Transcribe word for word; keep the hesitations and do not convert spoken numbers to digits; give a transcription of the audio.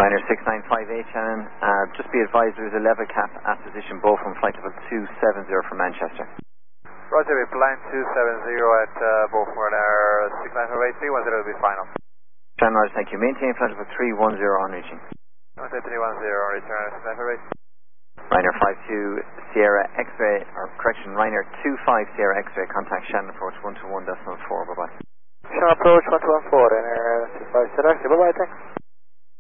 Ryanair six nine five eight, Shannon. Uh, just be advised there's a level cap at position both from flight level two seven zero from Manchester. Roger, we plan two seven zero at uh, both Ryanair six nine five eight, three one zero will be final. Shannon, Roger, thank you. Maintain flight level three one zero on reaching. Maintain three one zero on reaching Ryanair six nine five eight. Ryanair five two Sierra X-ray, or correction, Ryanair two five Sierra X-ray, contact Shannon approach one two one decimal four, bye bye. Shannon approach one two one four, Ryanair six five Sierra X-ray, bye bye, thanks.